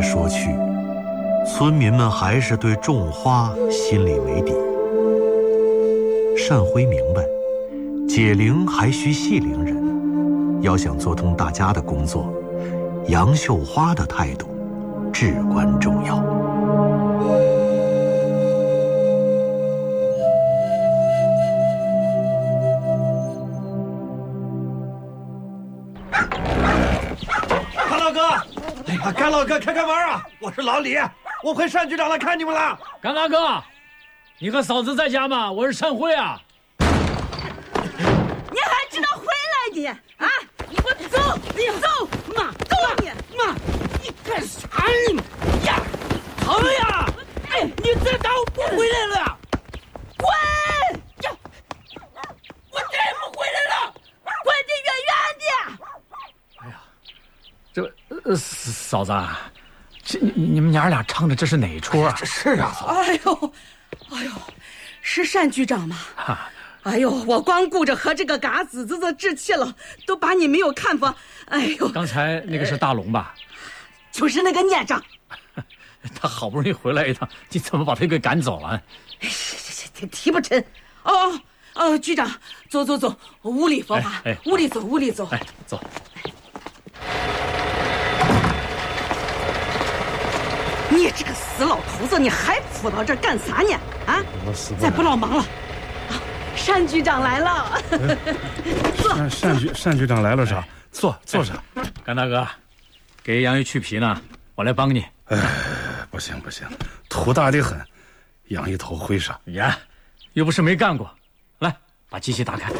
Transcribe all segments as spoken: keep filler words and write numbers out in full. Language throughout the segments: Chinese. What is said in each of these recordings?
来说去，村民们还是对种花心里没底。单辉明白，解铃还需系铃人，要想做通大家的工作，杨秀花的态度至关重要。 甘老哥，哎呀，甘老哥，开开门啊！我是老李，我回单局长来看你们了。 甘大哥，你和嫂子在家吗？我是单辉啊。 你还知道回来的啊？你给我走，你走，妈，走你妈，你干啥你呀？疼呀！哎，你这咋不回来了？ 滚！ 呀，我再也不回来了， 滚得远远的！ 哎呀，这呃嫂子，这你你们娘俩唱的这是哪出啊？ 这是啊， 哎呦，哎呦，是单局长吗？ 啊哎呦，我光顾着和这个嘎子子的置气了，都把你没有看法。哎呦， 刚才那个是大龙吧？ 就是那个孽障。 他好不容易回来一趟，你怎么把他给赶走了？ 这这这提不成。哦哦，局长，走走走，屋里说话。 哎哎屋里走，屋里走。 哎，走。 你这个死老头子，你还扑到这儿干啥呢？啊！再不老忙了。单局长来了，坐。 单单局单局长来了啥？坐坐下。 甘大哥，给杨玉去皮呢，我来帮你。 哎，不行不行，土大的很，养一头灰沙。 呀，又不是没干过。来，把机器打开。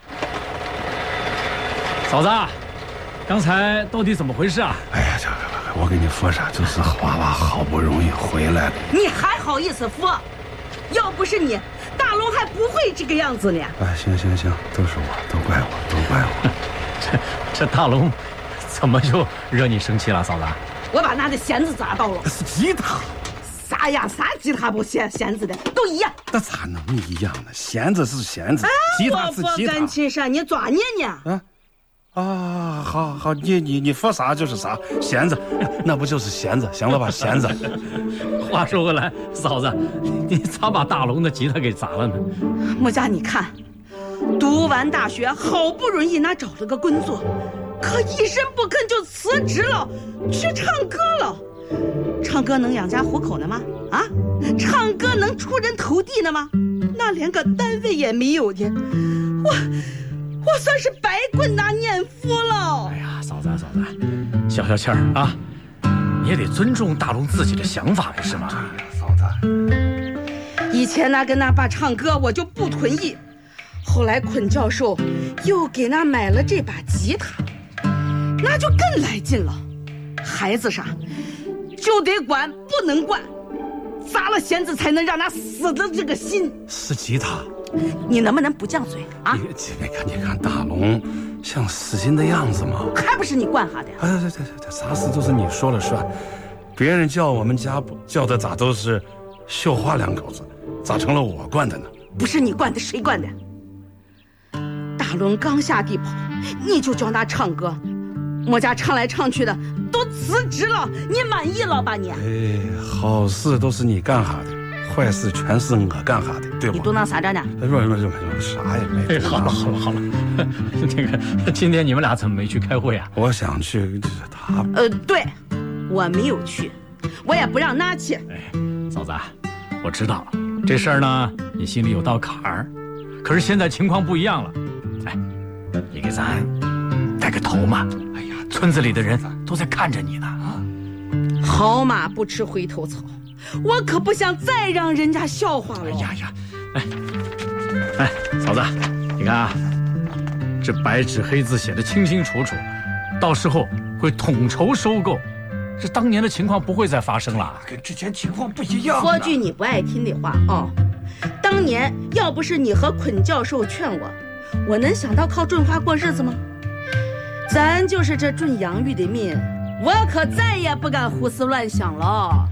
嫂子，刚才到底怎么回事啊？ 哎呀，这个我跟你说啥，就是花娃好不容易回来了。 你还好意思说？要不是你，大龙还不会这个样子呢。 哎，行行行，都是我，都怪我，都怪我。 这这大龙怎么就惹你生气了，嫂子？ 我把那的弦子砸到了。 是吉他。 啥呀？啥吉他不弦弦子的都一样。 那咋能一样呢？弦子是弦子， 啊、 吉他是吉他。 我不跟亲上，你抓捏呢？ 啊啊，好好，你你你说啥就是啥，弦子，那不就是弦子？行了吧，弦子。 话说回来，嫂子，你咋把大龙的吉他给砸了呢？ 木家，你看，读完大学，好不容易那找了个工作，可一声不吭就辞职了，去唱歌了。唱歌能养家糊口呢吗？啊，唱歌能出人头地呢吗？那连个单位也没有的，我我算是白滚那年夫了。 哎呀，嫂子嫂子，消消气儿啊，你也得尊重大龙自己的想法是吗？ 嫂子， 以前那跟那爸唱歌我就不同意，后来坤教授又给那买了这把吉他，那就更来劲了。孩子啥就得管，不能惯，砸了弦子才能让他死的这个心。 是吉他。 你能不能不犟嘴啊？ 你你看你看大龙像死心的样子吗？ 还不是你惯下的？ 哎，对对对，啥事都是你说了算。别人叫我们家叫的咋都是绣花两口子，咋成了我惯的呢？ 不是你惯的，谁惯的？大龙刚下地跑，你就叫他唱歌，我家唱来唱去的都辞职了，你满意了吧你？ 哎，好事都是你干下的，坏事全是我干下的，对吧？ 你嘟囔啥着呢？ 不不不不，啥也没。 哎，好了好了好了，那个今天你们俩怎么没去开会啊？ 我想去，他呃，对，我没有去，我也不让他去。 哎，嫂子，我知道这事儿呢，你心里有道坎儿，可是现在情况不一样了。哎，你给咱带个头嘛！哎呀，村子里的人都在看着你呢啊！ 好马不吃回头草，我可不想再让人家笑话了。 哎呀呀，哎哎，嫂子，你看啊，这白纸黑字写的清清楚楚，到时候会统筹收购，这当年的情况不会再发生了， 跟之前情况不一样。 说句你不爱听的话哦，当年要不是你和捆教授劝我，我能想到靠种花过日子吗？咱就是这种养育的命，我可再也不敢胡思乱想了。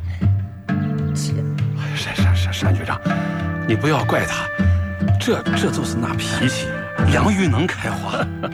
单单单单局长，你不要怪他，这这就是那脾气，养育能开花。